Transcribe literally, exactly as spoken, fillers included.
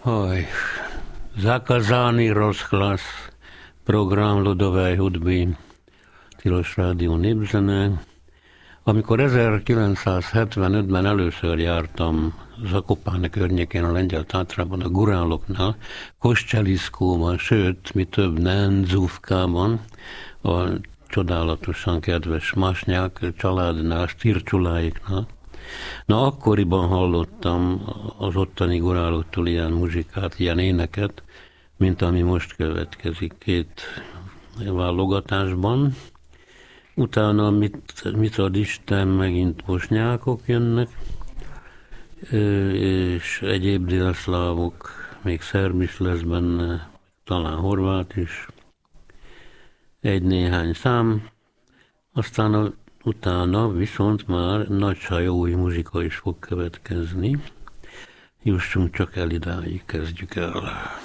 Oj, zakázaný rozhlas, program Ludové hudby, Tilos Rádió népzene. Amikor ezerkilencszázhetvenötben először jártam Zakopane környékén, a Lengyel-Tátrában, a Guráloknál, Koszcseliszkóban, sőt, mi több, Nenzúvkában, a csodálatosan kedves Masnyák családnál, Stircsuláiknál. Na, akkoriban hallottam az ottani guráloktól ilyen muzsikát, ilyen éneket, mint ami most következik két válogatásban. Utána mit, mit ad Isten, megint bosnyákok jönnek, és egyéb délszlávok, még szerb is lesz benne, talán horvát is, egy-néhány szám. Aztán a, utána viszont már nagy sajói muzsika is fog következni. Jussunk csak el idáig, kezdjük el.